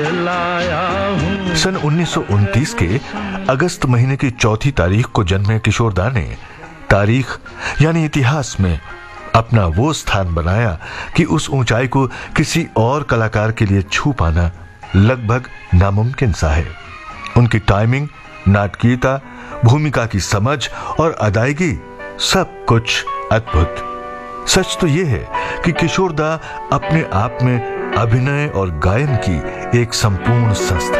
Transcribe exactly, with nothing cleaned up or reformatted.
सन उन्नीस सौ उनतीस के अगस्त महीने की चौथी तारीख को जन्मे किशोर दा ने तारीख यानी इतिहास में अपना वो स्थान बनाया कि उस ऊंचाई को किसी और कलाकार के लिए छू पाना लगभग नामुमकिन सा है। उनकी टाइमिंग, नाटकीयता, भूमिका की समझ और अदायगी सब कुछ अद्भुत। सच तो यह है कि किशोर दा अपने आप में अभिनय और गायन की एक संपूर्ण संस्था